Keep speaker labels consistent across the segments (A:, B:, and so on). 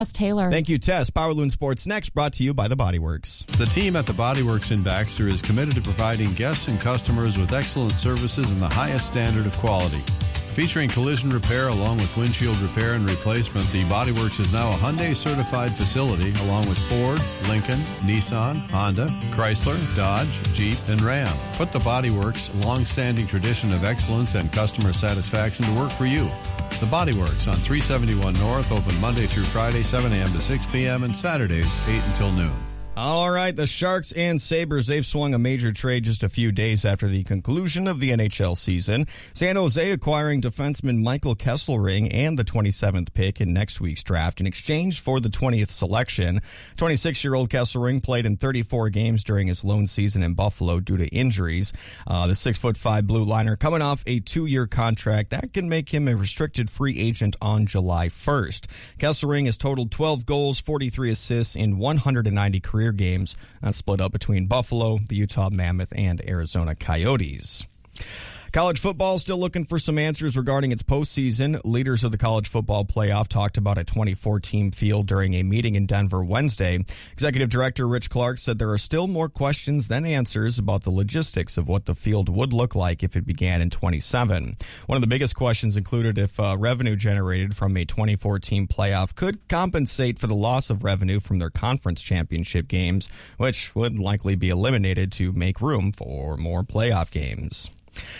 A: Taylor.
B: Thank you, Tess. Power Loon Sports next, brought to you by The Body Works.
C: The team at The Body Works in Baxter is committed to providing guests and customers with excellent services and the highest standard of quality. Featuring collision repair along with windshield repair and replacement, The Body Works is now a Hyundai certified facility along with Ford, Lincoln, Nissan, Honda, Chrysler, Dodge, Jeep, and Ram. Put The Body Works' long-standing tradition of excellence and customer satisfaction to work for you. The Body Works on 371 North, open Monday through Friday, 7 a.m. to 6 p.m. and Saturdays, 8 until noon.
B: All right, the Sharks and Sabres, they've swung a major trade just a few days after the conclusion of the NHL season. San Jose acquiring defenseman Michael Kesselring and the 27th pick in next week's draft in exchange for the 20th selection. 26-year-old Kesselring played in 34 games during his lone season in Buffalo due to injuries. The 6'5" blue liner coming off a 2-year contract that can make him a restricted free agent on July 1st. Kesselring has totaled 12 goals, 43 assists in 190 career games. That's split up between Buffalo, the Utah Mammoth, and Arizona Coyotes. College football still looking for some answers regarding its postseason. Leaders of the college football playoff talked about a 24-team field during a meeting in Denver Wednesday. Executive Director Rich Clark said there are still more questions than answers about the logistics of what the field would look like if it began in 27. One of the biggest questions included if revenue generated from a 24-team playoff could compensate for the loss of revenue from their conference championship games, which would likely be eliminated to make room for more playoff games.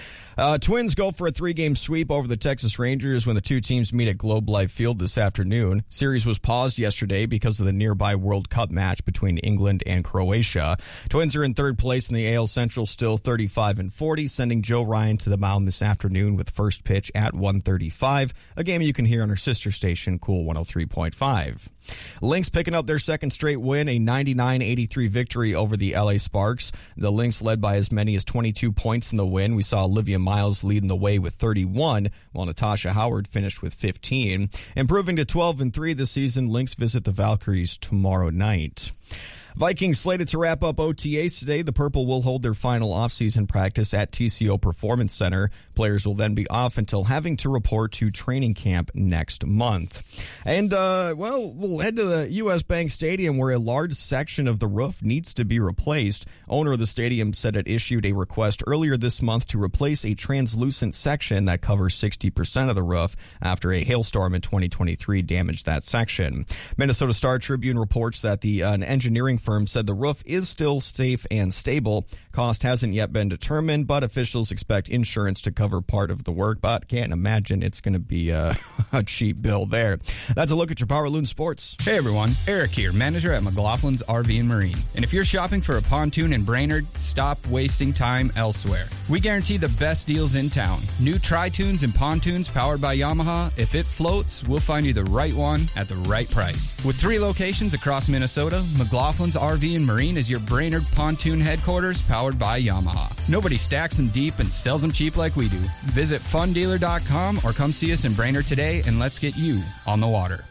B: Twins go for a 3-game sweep over the Texas Rangers when the two teams meet at Globe Life Field this afternoon. Series was paused yesterday because of the nearby World Cup match between England and Croatia. Twins are in third place in the AL Central, still 35-40, sending Joe Ryan to the mound this afternoon with first pitch at 1:35, a game you can hear on our sister station, Cool 103.5. Lynx picking up their second straight win, a 99-83 victory over the LA Sparks. The Lynx led by as many as 22 points in the win. We saw Olivia Miles leading the way with 31, while Natasha Howard finished with 15. Improving to 12-3 this season, Lynx visit the Valkyries tomorrow night. Vikings slated to wrap up OTAs today. The Purple will hold their final offseason practice at TCO Performance Center. Players will then be off until having to report to training camp next month. And, we'll head to the U.S. Bank Stadium where a large section of the roof needs to be replaced. Owner of the stadium said it issued a request earlier this month to replace a translucent section that covers 60% of the roof after a hailstorm in 2023 damaged that section. Minnesota Star Tribune reports that an engineering firm said the roof is still safe and stable. Cost hasn't yet been determined, but officials expect insurance to cover part of the work, but can't imagine it's going to be a cheap bill there. That's a look at your Power Loon Sports.
D: Hey everyone, Eric here, manager at McLaughlin's RV and Marine. And if you're shopping for a pontoon in Brainerd, stop wasting time elsewhere. We guarantee the best deals in town. New tri-tunes and pontoons powered by Yamaha. If it floats, we'll find you the right one at the right price. With 3 locations across Minnesota, McLaughlin's RV and Marine is your Brainerd pontoon headquarters powered by Yamaha. Nobody stacks them deep and sells them cheap like we do. Visit fundealer.com or come see us in Brainerd today and let's get you on the water.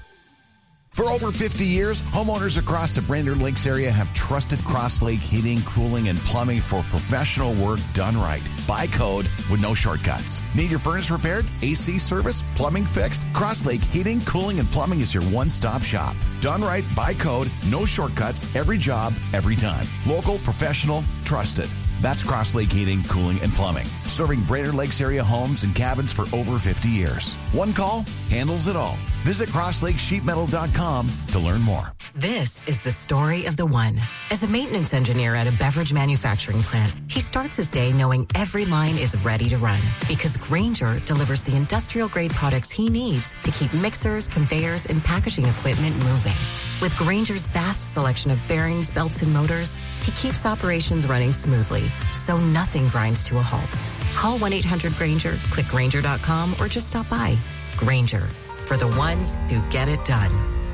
E: For over 50 years, homeowners across the Brainerd Lakes area have trusted Cross Lake Heating, Cooling, and Plumbing for professional work done right. By code with no shortcuts. Need your furnace repaired? AC service? Plumbing fixed? Cross Lake Heating, Cooling, and Plumbing is your one-stop shop. Done right, by code, no shortcuts, every job, every time. Local, professional, trusted. That's Cross Lake Heating, Cooling, and Plumbing. Serving Brainerd Lakes area homes and cabins for over 50 years. One call handles it all. Visit crosslakesheetmetal.com to learn more.
F: This is the story of the one. As a maintenance engineer at a beverage manufacturing plant, he starts his day knowing every line is ready to run because Grainger delivers the industrial-grade products he needs to keep mixers, conveyors, and packaging equipment moving. With Grainger's vast selection of bearings, belts, and motors, he keeps operations running smoothly, so nothing grinds to a halt. Call 1-800-GRAINGER, click Grainger.com, or just stop by. Grainger, for the ones who get it done.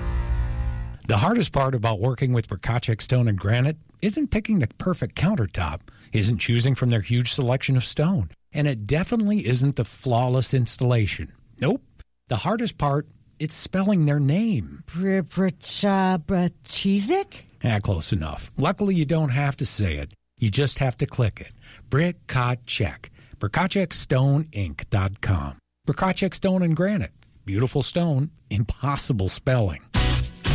G: The hardest part about working with Verkacek Stone and Granite isn't picking the perfect countertop, isn't choosing from their huge selection of stone, and it definitely isn't the flawless installation. Nope. The hardest part, it's spelling their name.
H: Brachizek?
G: Close enough. Luckily, you don't have to say it. You just have to click it. Verkacek. VerkacekStoneInc.com. Verkacek Stone and Granite. Beautiful stone, impossible spelling.